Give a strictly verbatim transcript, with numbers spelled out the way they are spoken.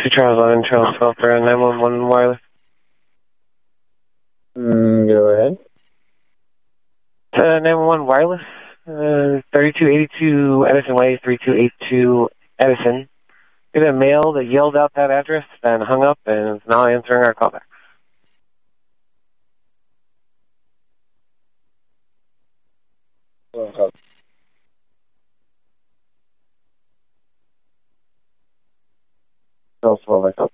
Charles eleven, Charles twelve for nine one one wireless. Mm, go ahead. Uh, nine one one wireless, uh, thirty-two eighty-two Edison Way, thirty-two eighty-two Edison. Get a mail that yelled out that address, then hung up, and is now answering our callback. Well, Charles twelve, I